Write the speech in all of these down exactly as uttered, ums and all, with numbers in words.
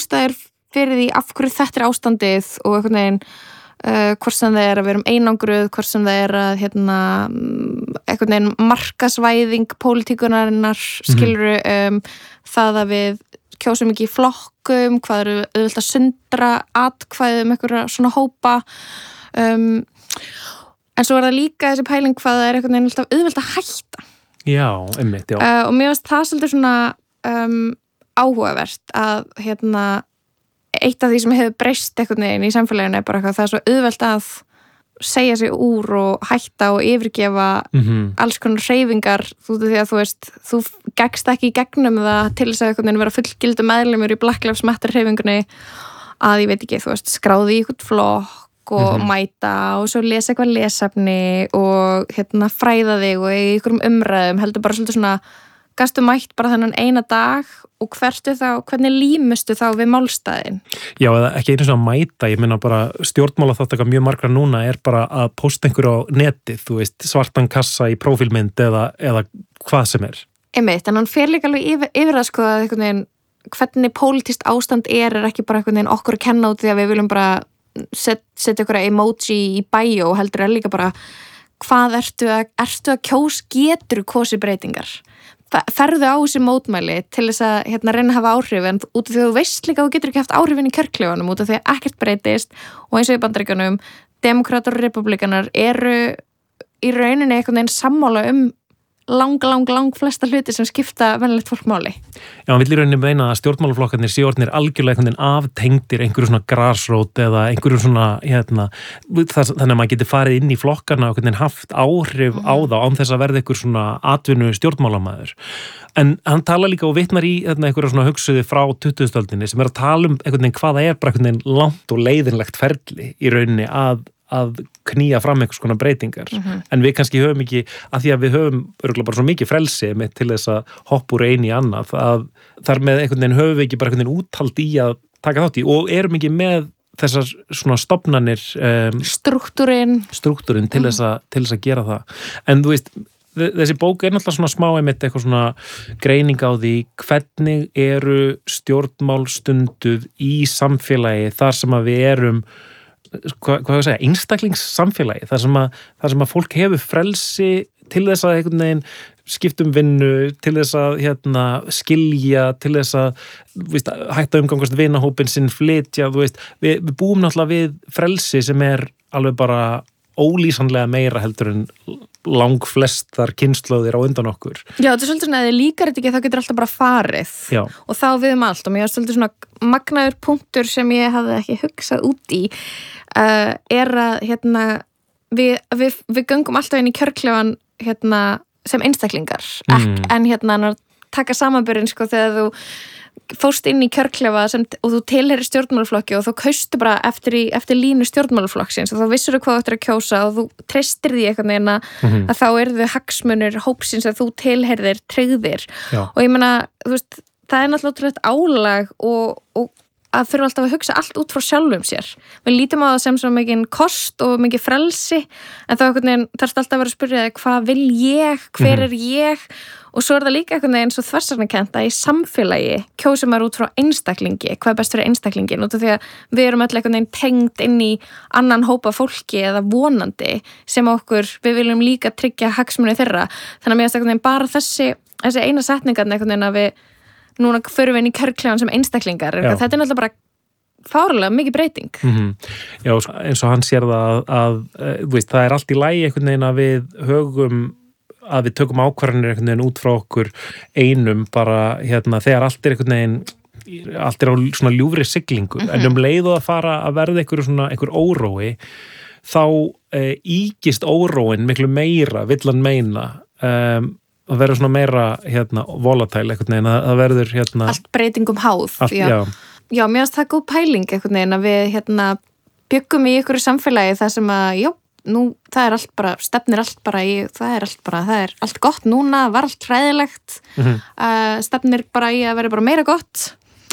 ástæður fyrir því af hverju þetta er ástandið og einhvern veginn uh, hvort sem það er að vera um einangruð, hvort sem það er að hérna, einhvern veginn markasvæðing pólitíkunarinnar, skilurðu um, það að við kjósum ekki í flokkum, hvað eru auðvitað að sundra atkvæðum einhverja svona hópa um, en svo er það líka þessi pæling hvað það er einhvern veginn alltaf auðvitað að hætta. Já, einmitt, já. Uh, og mér finnst það svolítið svona um, áhugavert að hérna, eitt af því sem hefur breyst einhvern veginn í samfélaginu er bara eitthvað það er svo auðvelt að segja sig úr og hætta og yfirgefa mm-hmm. alls konar hreyfingar þú því að þú veist, þú gekkst ekki í gegnum það til þess að einhvern veginn vera fullgildur meðlimur í Black Lives Matter hreyfingunni að ég veit ekki, þú veist, skráði í einhvern flokk og mm-hmm. mæta og svo lesa eitthvað lesefni og hérna fræða þig og í einhverjum umræðum heldur bara svolítið svona gastu mætt bara þennan eina dag og hvertu þá, hvernig límustu þá við málstæðin? Já, eða ekki einu svona mæta, ég meina bara stjórnmála þáttaka mjög margra núna er bara að posta einhverju á netið, þú veist, svartan kassa í prófílmynd eða, eða hvað sem er. Einmitt, en hann fer líka alveg yfir, yfir það sko að einhvern veginn, hvernig pólitískt ástand er, er ekki bara einhvern veginn okkur að kenna út því að við viljum bara set, setja einhverja emoji í bæjó og heldur er líka bara hvað ertu að, ertu að kjós getur kosi breytingar? Ferðu á þessi mótmæli til þess að hérna, reyna að hafa áhrif en út af því að þú veist líka að þú getur ekki haft áhrifin í kjörklefanum út af því að ekkert breytist og eins og í Bandaríkjunum, demókratar og republikanar eru í rauninni einhvern veginn sammála um lang, lang, lang flesta hluti sem skipta venjulegt fólk máli. Já, hann vill í rauninni meina að stjórnmálaflokkarnir séu orðnir algjörlega einhvern veginn aftengdir einhverju svona grassrót eða einhverju svona, hérna, það, þannig að maður geti farið inn í flokkana og einhvern veginn haft áhrif mm. á þá án þess að verða einhver svona atvinnu stjórnmálamæður. En hann tala líka og vitnar í hérna, einhverju svona hugsuði frá tuttugustu öldinni sem er að tala um einhvern veginn hvað það er bara einhvern veginn langt og leiðinlegt ferli í rauninni að að knýja fram einhvers konar breytingar mm-hmm. en við kannski höfum ekki, að því að við höfum örgulega bara svo mikið frelsi með til þess að hoppa úr einu í annað, að þar með einhvern veginn höfum við ekki bara einhvern veginn úthald í að taka þátt í og erum ekki með þessar svona stofnanir um, struktúrin struktúrin til þess að, til þess að gera það en þú veist, þessi bók er náttúrulega svona smá einmitt eitthvað svona greining á því hvernig eru stjórnmál stunduð í samfélagi þar sem að við erum hvað, hvað ég að segja, einstaklingssamfélagi þar sem að, þar sem að fólk hefur frelsi til þess að einhvern veginn skiptum vinnu, til þess að hérna, skilja, til þess að veist, hætta umgangast vinahópin sinn flytja, þú veist, við, við búum náttúrulega við frelsi sem er alveg bara ólýsanlega meira heldur en lang flestar kynslóðir á undan okkur. Já, þetta er svolítið svona að þið líkar þetta ekki þá getur alltaf bara farið Já. Og þá við um allt og mér er svolítið svona magnaður punktur sem ég hafði ekki hugsað út í uh, er að hérna, við, við, við göngum alltaf inn í kjörklefan hérna, sem einstaklingar mm. Ek, en hérna að taka samanburðin sko þegar þú fórst inn í kjörklefa sem, og þú tilheyrir stjórnmálaflokki og þú kaustu bara eftir, í, eftir línu stjórnmálaflokksins og þá vissur þú hvað þú ættir að kjósa og þú treystir því eitthvað neina mm-hmm. að þá eru þau hagsmunir hópsins að þú tilheyrir tryggðir Já. Og ég meina, þú veist, það er náttúrulega álag og, og að þurfa alltaf að hugsa allt út frá sjálfum sér. Við lítum á það sem svo mikið kost og mikið frelsi en þá þarfst alltaf að vera að spyrja þig hvað vil ég, hver er ég og svo er það líka einhvern veginn svo þversarnakent að í samfélagi kjósum maður út frá einstaklingi, hvað er best fyrir einstaklingin út af því að við erum öll einhvern veginn tengd inn í annan hópa fólki eða vonandi sem okkur, við viljum líka tryggja hagsmuni þeirra, þannig að mér finnst einhvern veginn bara þessi, þessi eina setningarn einhvern veginn að við núna förum við inn í kjörklefann sem einstaklingar þetta er náttúrulega bara fárlega mikið breyting mm-hmm. Já, eins og hann sér það að, að, að veist, það er allt í lagi einhvern veginn að við högum að við tökum ákvarðanir einhvern veginn út frá okkur einum bara hérna þegar allt er einhvern veginn allt er á svona ljúfri siglingu mm-hmm. en um leið og að fara að verða einhver svona einhver órói þá e, ígist óróin miklu meira vill hann meina um, það verður svona meira hérna volatile einhvern veginn, það verður hérna allt breytingum háð allt, já. Já. já, mér finnst það góð pæling einhvern veginn að við hérna byggum í ykkur samfélagi þar sem að já, nú það er allt bara, stefnir allt bara í, það er allt bara, það er allt gott núna, var allt hræðilegt mm-hmm. uh, stefnir bara í að vera bara meira gott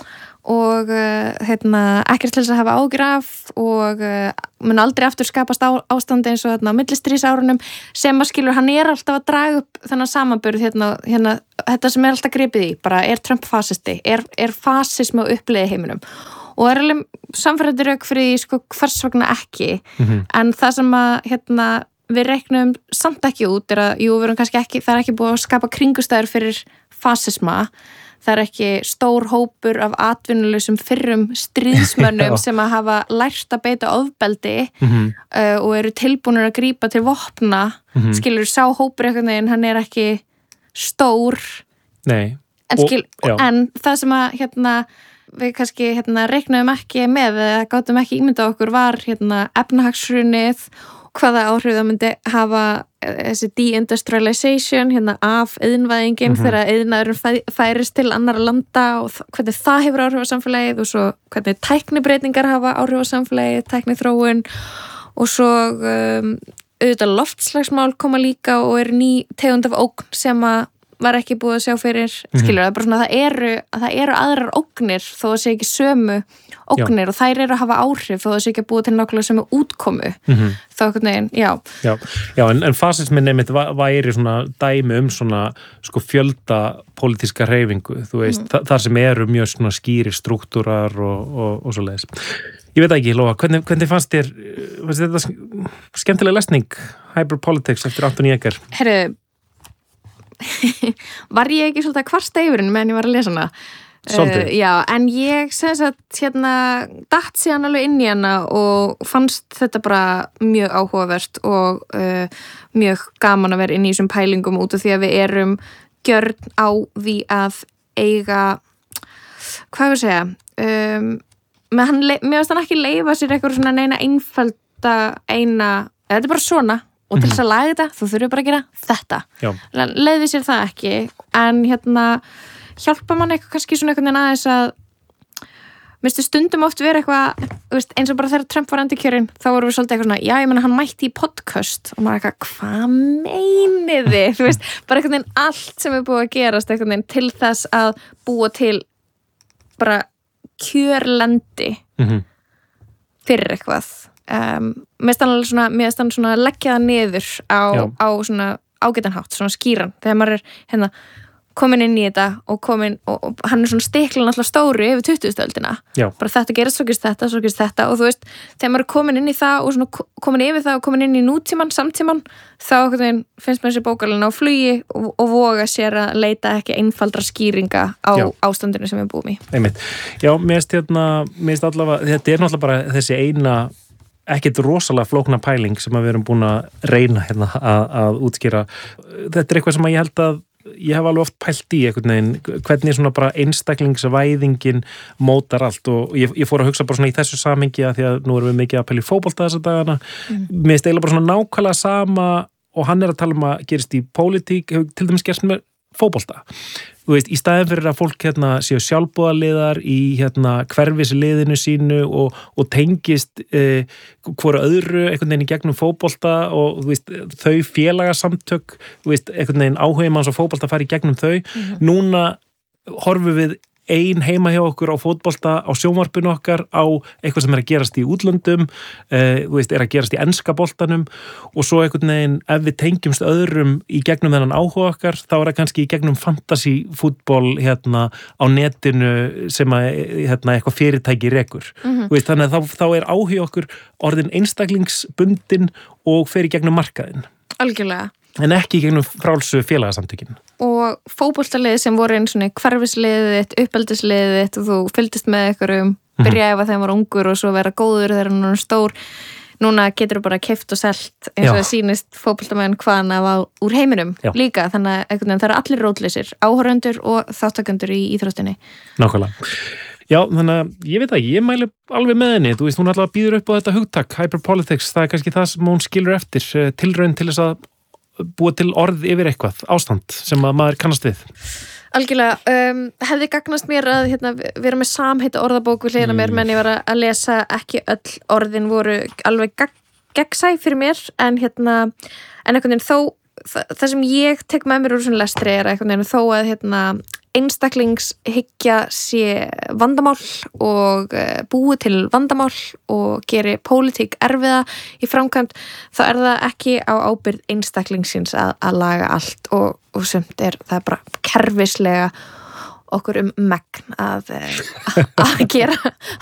og uh, hérna, ekkert til þess að hafa ágjur af og uh, mun aldrei aftur skapast á, ástandi eins og hérna, millistrísárunum sem að skilur, hann er alltaf að draga upp þennan samanburð hérna, hérna, þetta sem er alltaf gripið í, bara er Trump fasisti, er, er fasismi á uppleiði heiminum og er alveg samfærandi rauk fyrir því sko hvers vegna ekki mm-hmm. en það sem að hérna, við reiknum samt ekki út er að jú, við erum kannski ekki, það er ekki búið að skapa kringustæður fyrir fasisma. Það er ekki stór hópur af atvinnuleysum fyrrum stríðsmönnum sem að hafa lært að beita ofbeldi mm-hmm. uh, og eru tilbúinir að grípa til vopna. Mm-hmm. Skilur, sá hópur einhvern veginn, hann er ekki stór. Nei. En, skil, og, en það sem að hérna, við kannski hérna, reiknaðum ekki með eða gátum ekki ímynda okkur var hérna, efnahagshrunið, hvaða áhrif það myndi hafa þessi deindustrialization hérna af iðnvæðingin mm-hmm. þegar iðnaðurinn færist til annara landa og hvernig það hefur áhrif á samfélagið og svo hvernig tæknibreytingar hafa áhrif á samfélagið, tækniþróun og svo um, auðvitað loftslagsmál koma líka og er ný tegund af ógn sem að var ekki búið að sjá fyrir, mm-hmm. skilur það bara svona það eru, það eru aðrar ógnir þó það sé ekki sömu ógnir já. Og þær eru að hafa áhrif þó það sé ekki að búið til nákvæmlega sömu útkomu mm-hmm. þá einhvern veginn, já Já, já en, en fasismin nefnitt væri svona dæmi um svona sko fjölda pólitíska hreyfingu, þú veist, mm-hmm. þa- þar sem eru mjög svona skýri struktúrar og, og, og svo leiðis. Ég veit ekki, Lóa, hvernig, hvernig fannst þér, fannst þetta skemmtilega lesning, Hyperpolitics eftir Anton Jäger? Herru, var ég ekki svolítið að kvarta yfir henni meðan ég var að lesa hana Svolítið? Uh, já, en ég sem sagt hérna datt síðan alveg inn í hana og fannst þetta bara mjög áhugavert og uh, mjög gaman að vera inn í þessum pælingum út af því að við erum gjörn á því að eiga hvað við segja um, með hann, mér veist hann ekki leyfa sér eitthvað svona neina einfalda eina, eða þetta er bara svona og til þess að laga þetta, þú þurfum bara að gera þetta leiði sér það ekki en hérna hjálpa mann eitthvað kannski svona einhvern veginn aðeins að minnstu stundum oft vera eitthvað veist, eins og bara þegar Trump var endurkjörinn þá vorum við svolítið eitthvað svona, já ég menna hann mætti í podcast og maður eitthvað, hvað meiniði þú veist, bara einhvern veginn allt sem er búið að gerast einhvern veginn til þess að búa til bara kjörlendi mm-hmm. fyrir eitthvað Um, mér stann svona, mér stann svona leggja það niður á, á svona ágætanhátt, svona skýran þegar maður er hérna komin inn í þetta og komin, og, og hann er svona stiklan alltaf stóru yfir tuttugustu öldina bara þetta gerist, svo gerist þetta, svo gerist þetta og þú veist, þegar maður er komin inn í það og svona komin yfir það og komin inn í nútíman, samtíman þá finnst maður sér bókalinn á flugi og, og voga sér að leita ekki einfaldra skýringa á Já. Ástandinu sem við búum í. Einmitt. Já, mér finnst hérna, mér finnst allavega, þetta er náttúrulega bara þessi eina ekkert rosalega flókna pæling sem að við erum búin að reyna hérna að, að útskýra. Þetta er eitthvað sem að ég held að ég hef alveg oft pælt í einhvern veginn, hvernig svona bara einstaklingsvæðingin mótar allt og ég, ég fór að hugsa bara svona í þessu samhengi að því að nú erum við mikið að pæla í fótbolta þessa dagana. Mm. Mér finnst eiginlega bara svona nákvæmlega sama og hann er að tala um að gerist í pólitík, hefur til dæmis gerst með fótbolta. Þú veist, í staðin fyrir að fólk hérna séu sjálfboðaliðar í hérna hverfisliðinu sínu og, og tengist eh, hvora öðru einhvern veginn í gegnum fótbolta og þú veist, þau félagasamtök, þú veist, einhvern veginn áhugum hans á fótbolta fari í gegnum þau. Mm-hmm. Núna horfum við ein heima hjá okkur á fótbolta á sjónvarpinu okkar á eitthvað sem er að gerast í útlöndum, eh, þú veist, er að gerast í enska boltanum og svo einhvern veginn ef við tengjumst öðrum í gegnum þennan áhuga okkar, þá er það kannski í gegnum fantasy-fútbol hérna á netinu sem að hérna, eitthvað fyrirtæki rekur. Mm-hmm. Þú veist, þannig að þá, þá er áhuga okkur orðin einstaklingsbundin og fer í gegnum markaðin. Algjörlega. En ekki í gegnum frálsu félagasamtökin. Og fótboltaliði sem voru einn svona hverfisliðið þitt, uppeldisliðið þitt og þú fylgdist með einhverjum, byrjaði að þeim var ungur og svo vera góður þegar hann er stór. Núna getur þú bara keypt og selt eins og það sýnist fótboltamenn hvaðan af úr heiminum Já. Líka. Þannig að það eru allir rótleysir, áhorfendur og þáttakendur í íþróttinni. Nákvæmlega. Já, þannig að ég veit að ég mæli alveg með henni. Þú veist, hún alltaf býður upp á þetta hugtak, Hyperpolitics, það er kannski það sem hún skilur eftir, tilraun til þess að búa til orð yfir eitthvað ástand sem að maður kannast við. Algjörlega, um, hefði gagnast mér að hérna, vera með samheita orðabók við hliðina mér, menn ég var að lesa ekki öll orðin voru alveg gag- gegnsæ fyrir mér, en hérna en einhvern veginn þó, það, það sem ég tek með mér úr svona lestri er einhvern veginn þó að hérna einstaklingshyggja sé vandamál og búi til vandamál og geri pólitík erfiða í framkvæmd, þá er það ekki á ábyrgð einstaklingsins að, að laga allt og, og sumt er það er bara kerfislega okkur um megn að, að gera